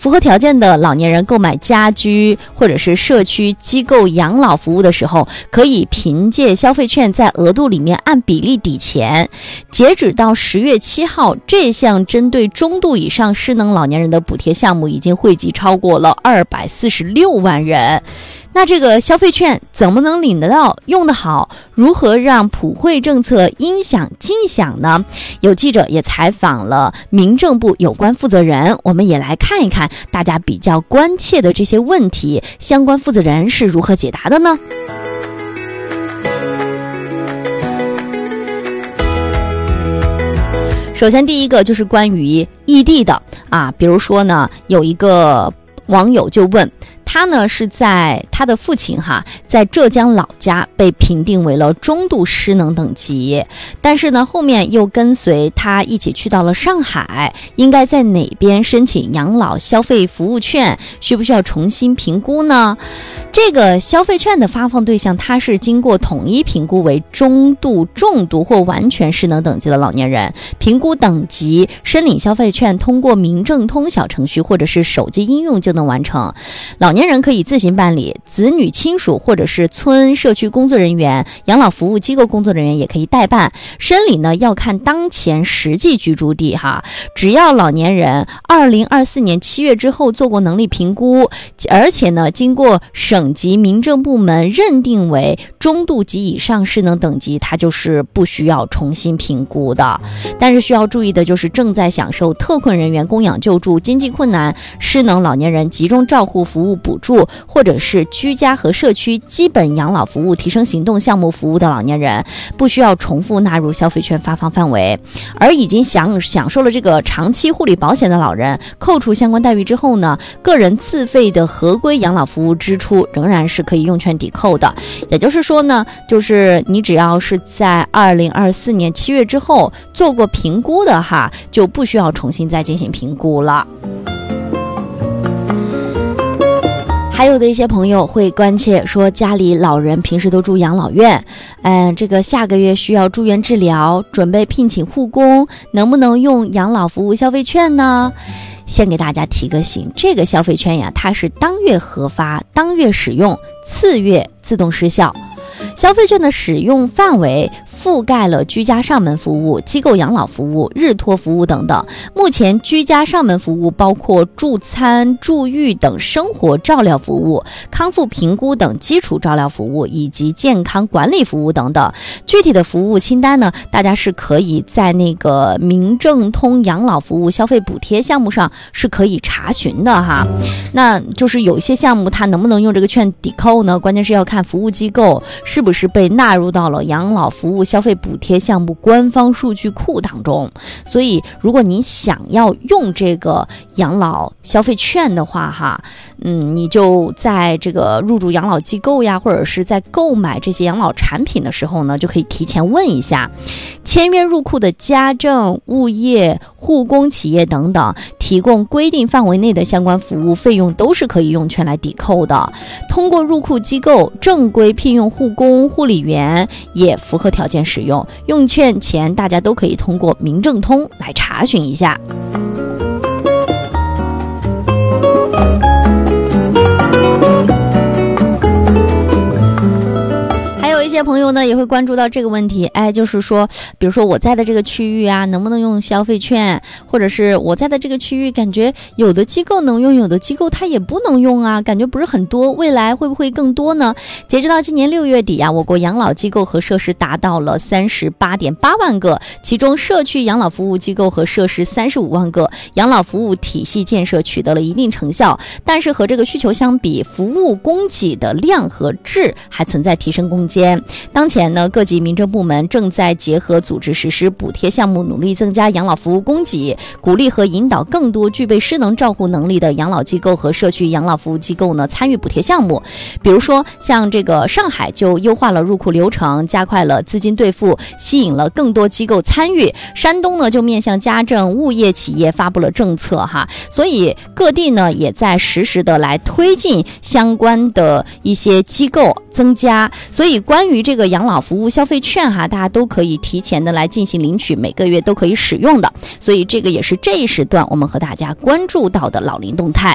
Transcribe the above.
符合条件的老年人购买家居或者是社区机构养老服务的时候，可以凭借消费券在额度里面按比例抵钱。截止到10月7号，这项针对中度以上失能老年人的补贴项目已经惠及超过了246万人。那这个消费券怎么能领得到、用得好？如何让普惠政策应享尽享呢？有记者也采访了民政部有关负责人，我们也来看一看大家比较关切的这些问题，相关负责人是如何解答的呢？首先第一个就是关于异地的比如说呢，有一个网友就问，他呢是在他的父亲在浙江老家被评定为了中度失能等级，但是呢后面又跟随他一起去到了上海，应该在哪边申请养老消费服务券？需不需要重新评估呢？这个消费券的发放对象，它是经过统一评估为中度、重度或完全失能等级的老年人，评估等级申领消费券通过民政通小程序或者是手机应用就能完成。老年人可以自行办理，子女亲属或者是村社区工作人员、养老服务机构工作人员也可以代办。申领呢要看当前实际居住地只要老年人2024年7月之后做过能力评估，而且呢经过省级民政部门认定为中度及以上失能等级，它就是不需要重新评估的。但是需要注意的就是正在享受特困人员供养救助、经济困难失能老年人集中照护服务补助，或者是居家和社区基本养老服务提升行动项目服务的老年人，不需要重复纳入消费券发放范围。而已经享受了这个长期护理保险的老人，扣除相关待遇之后呢，个人自费的合规养老服务支出仍然是可以用券抵扣的。也就是说呢，就是你只要是在2024年7月之后做过评估的就不需要重新再进行评估了。还有的一些朋友会关切说，家里老人平时都住养老院，这个下个月需要住院治疗，准备聘请护工，能不能用养老服务消费券呢？先给大家提个醒，这个消费券呀，它是当月核发，当月使用，次月自动失效。消费券的使用范围覆盖了居家上门服务、机构养老服务、日托服务等等。目前居家上门服务包括助餐、助浴等生活照料服务、康复评估等基础照料服务，以及健康管理服务等等。具体的服务清单呢，大家是可以在那个民政通养老服务消费补贴项目上是可以查询的那就是有一些项目它能不能用这个券抵扣呢？关键是要看服务机构是不是被纳入到了养老服务消费补贴项目官方数据库当中。所以如果你想要用这个养老消费券的话你就在这个入驻养老机构呀，或者是在购买这些养老产品的时候呢，就可以提前问一下，签约入库的家政、物业、护工企业等等提供规定范围内的相关服务费用都是可以用券来抵扣的。通过入库机构正规聘用护工、护理员也符合条件使用，用券前大家都可以通过民政通来查询一下。一些朋友呢也会关注到这个问题，就是说比如说我在的这个区域能不能用消费券，或者是我在的这个区域感觉有的机构能用，有的机构它也不能用感觉不是很多，未来会不会更多呢？截止到今年6月底我国养老机构和设施达到了 38.8 万个，其中社区养老服务机构和设施35万个，养老服务体系建设取得了一定成效，但是和这个需求相比，服务供给的量和质还存在提升空间。当前呢，各级民政部门正在结合组织实施补贴项目，努力增加养老服务供给，鼓励和引导更多具备失能照护能力的养老机构和社区养老服务机构呢参与补贴项目。比如说像这个上海就优化了入库流程，加快了资金兑付，吸引了更多机构参与。山东呢就面向家政、物业企业发布了政策所以各地呢也在实时的来推进相关的一些机构增加。所以关于这个养老服务消费券大家都可以提前的来进行领取，每个月都可以使用的。所以这个也是这一时段我们和大家关注到的老龄动态。